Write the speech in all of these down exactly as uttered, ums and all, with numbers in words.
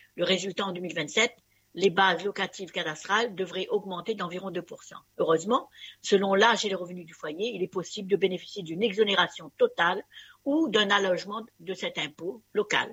Le résultat en deux mille vingt-sept, les bases locatives cadastrales devraient augmenter d'environ deux pour cent. Heureusement, selon l'âge et les revenus du foyer, il est possible de bénéficier d'une exonération totale ou d'un allègement de cet impôt local.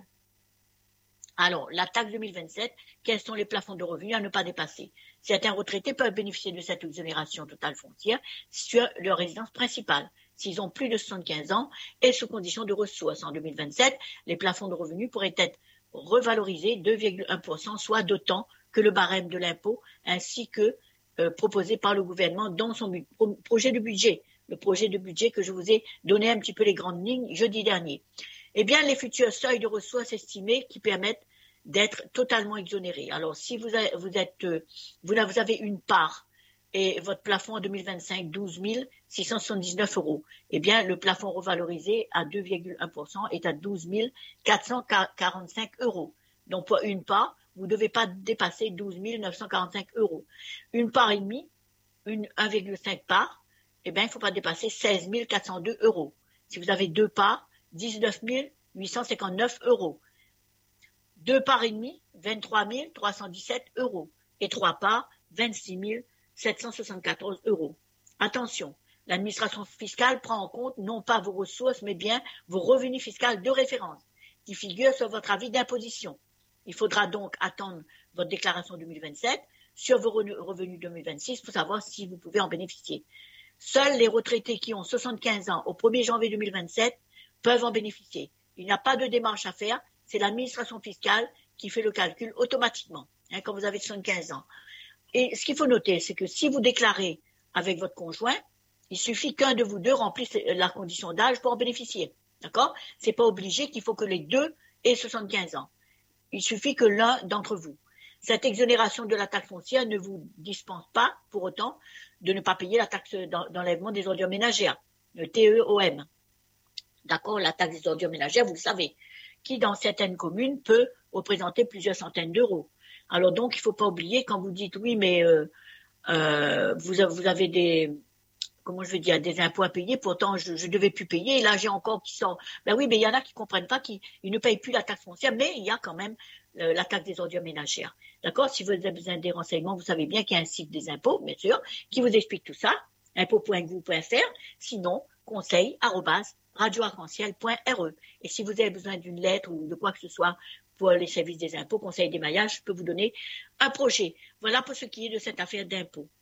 Alors, la taxe deux mille vingt-sept, quels sont les plafonds de revenus à ne pas dépasser? Certains retraités peuvent bénéficier de cette exonération totale foncière sur leur résidence principale, s'ils ont plus de soixante-quinze ans et sous condition de ressources. En deux mille vingt-sept, les plafonds de revenus pourraient être revalorisés deux virgule un pour cent, soit d'autant que le barème de l'impôt, ainsi que euh, proposé par le gouvernement dans son bu- pro- projet de budget, le projet de budget que je vous ai donné un petit peu les grandes lignes jeudi dernier. Eh bien, les futurs seuils de ressources estimés qui permettent d'être totalement exonérés. Alors, si vous, avez, vous, êtes, euh, vous avez une part et votre plafond en deux mille vingt-cinq, douze mille six cent soixante-dix-neuf euros, eh bien, le plafond revalorisé à deux virgule un pour cent est à douze mille quatre cent quarante-cinq euros. Donc, pour une part, vous ne devez pas dépasser douze mille neuf cent quarante-cinq euros. Une part et demie, une un virgule cinq part, eh bien, il ne faut pas dépasser seize mille quatre cent deux euros. Si vous avez deux parts, dix-neuf mille huit cent cinquante-neuf euros. Deux parts et demi, vingt-trois mille trois cent dix-sept euros. Et trois parts, vingt-six mille sept cent soixante-quatorze euros. Attention, l'administration fiscale prend en compte non pas vos ressources, mais bien vos revenus fiscaux de référence qui figurent sur votre avis d'imposition. Il faudra donc attendre votre déclaration deux mille vingt-sept sur vos revenus deux mille vingt-six pour savoir si vous pouvez en bénéficier. Seuls les retraités qui ont soixante-quinze ans au premier janvier deux mille vingt-sept peuvent en bénéficier. Il n'y a pas de démarche à faire, c'est l'administration fiscale qui fait le calcul automatiquement, hein, quand vous avez soixante-quinze ans. Et ce qu'il faut noter, c'est que si vous déclarez avec votre conjoint, il suffit qu'un de vous deux remplisse la condition d'âge pour en bénéficier. D'accord? C'est pas obligé qu'il faut que les deux aient soixante-quinze ans. Il suffit que l'un d'entre vous. Cette exonération de la taxe foncière ne vous dispense pas, pour autant, de ne pas payer la taxe d'enlèvement des ordures ménagères, le T E O M. D'accord? La taxe des ordures ménagères, vous le savez, qui dans certaines communes peut représenter plusieurs centaines d'euros. Alors donc, il ne faut pas oublier quand vous dites oui, mais euh, euh, vous, vous avez des, comment je veux dire, des impôts à payer, pourtant je ne devais plus payer, et là j'ai encore qui sort. Ben oui, mais il y en a qui ne comprennent pas, qui ils ne payent plus la taxe foncière, mais il y a quand même euh, la taxe des ordures ménagères. D'accord? Si vous avez besoin des renseignements, vous savez bien qu'il y a un site des impôts, bien sûr, qui vous explique tout ça, impôts point gouv point f r, sinon, conseil arobase radio arc en ciel point r e. Et si vous avez besoin d'une lettre ou de quoi que ce soit pour les services des impôts, conseil d'émaillage, je peux vous donner un projet. Voilà pour ce qui est de cette affaire d'impôts.